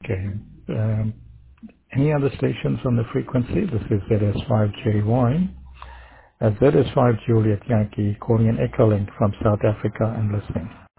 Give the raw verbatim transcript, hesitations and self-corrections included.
Okay. Um, any other stations on the frequency? This is Z S five J Y. Uh, Z S five Juliet Yankee calling an Echo Link from South Africa and listening.